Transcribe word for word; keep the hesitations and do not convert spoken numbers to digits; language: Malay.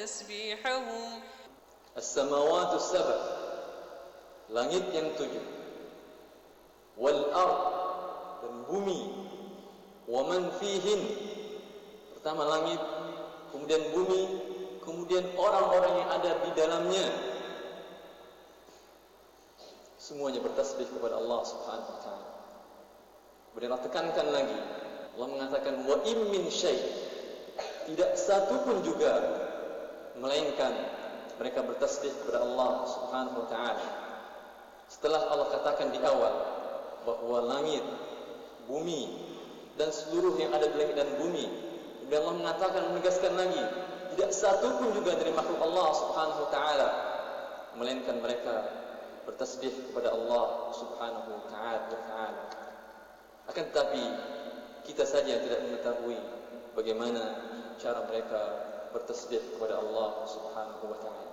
tasbihahum. As-samawati as-sab', langit yang tujuh, wal ard, dan bumi, wa man fihin, pertama langit, kemudian bumi, kemudian orang-orang yang ada di dalamnya, semuanya bertasbih kepada Allah Subhanahu wa taala. Kemudian Allah tekankan lagi, Allah mengatakan wa im min syai', tidak satu pun juga melainkan mereka bertasbih kepada Allah Subhanahu wa taala. Setelah Allah katakan di awal bahwa langit, bumi, dan seluruh yang ada di langit dan bumi, kemudian Allah mengatakan, menegaskan lagi, tidak satu pun juga dari makhluk Allah Subhanahu wa taala melainkan mereka bertasbih kepada Allah Subhanahu wa taala. Akan tetapi kita saja tidak mengetahui bagaimana cara mereka bertasbih kepada Allah Subhanahu wa taala.